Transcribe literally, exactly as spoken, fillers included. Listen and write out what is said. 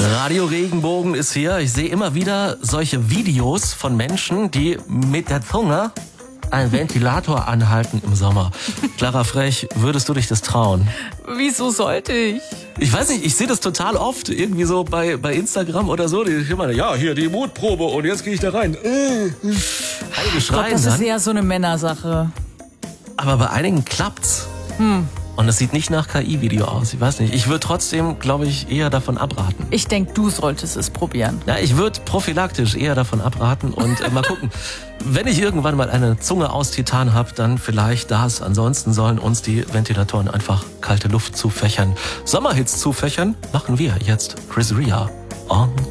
Radio Regenbogen ist hier. Ich sehe immer wieder solche Videos von Menschen, die mit der Zunge einen Ventilator anhalten im Sommer. Clara Frech, würdest du dich das trauen? Wieso sollte ich? Ich weiß nicht, ich sehe das total oft irgendwie so bei, bei Instagram oder so. Die immer, ja, hier die Mutprobe und jetzt gehe ich da rein. Einige Ich glaube, das ist eher so eine Männersache. Aber bei einigen klappt's. Hm. Und es sieht nicht nach K I-Video aus. Ich weiß nicht. Ich würde trotzdem, glaube ich, eher davon abraten. Ich denke, du solltest es probieren. Ja, ich würde prophylaktisch eher davon abraten und äh, mal gucken. Wenn ich irgendwann mal eine Zunge aus Titan habe, dann vielleicht das. Ansonsten sollen uns die Ventilatoren einfach kalte Luft zufächern. Sommerhits zufächern machen wir jetzt. Chris Rea on